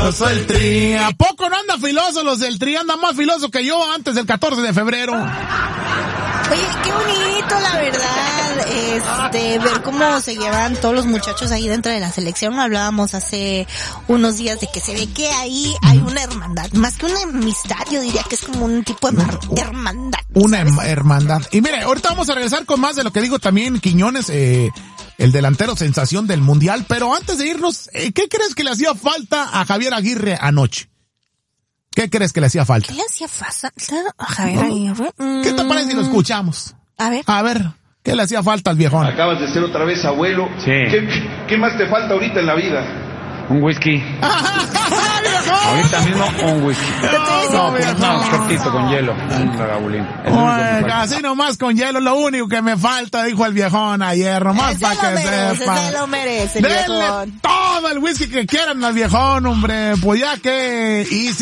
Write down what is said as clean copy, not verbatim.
filoso el Tri. ¿A poco no anda filoso los del Tri? Andan más filoso que yo antes del 14 de febrero. Oye, qué bonito, la verdad, ver cómo se llevan todos los muchachos ahí dentro de la selección. Hablábamos hace unos días de que se ve que ahí hay una hermandad, más que una amistad, yo diría que es como un tipo de hermandad. Una hermandad. Y mire, ahorita vamos a regresar con más de lo que digo también Quiñones, el delantero sensación del Mundial, pero antes de irnos, ¿qué crees que le hacía falta a Javier Aguirre anoche? ¿Qué crees que le hacía falta? ¿Qué le hacía falta a Javier Aguirre? ¿Qué te parece si lo escuchamos? A ver, ¿qué le hacía falta al viejón? Acabas de ser otra vez abuelo. Sí. ¿Qué más te falta ahorita en la vida? Un whisky. Ahorita mismo un whisky. No, cortito con hielo. Un Raulín. Así nomás con hielo, lo único que me falta, dijo el viejón ayer, nomás para que sepa. Se lo merece, Denle todo el whisky que quieran al viejón, hombre, pues ya que... Y si